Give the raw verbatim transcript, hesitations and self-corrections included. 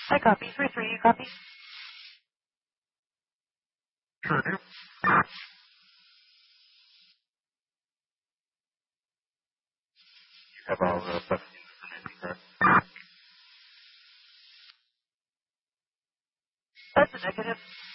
I copy. three three, you copy? Sure do. You have all the best information, correct? That's a negative.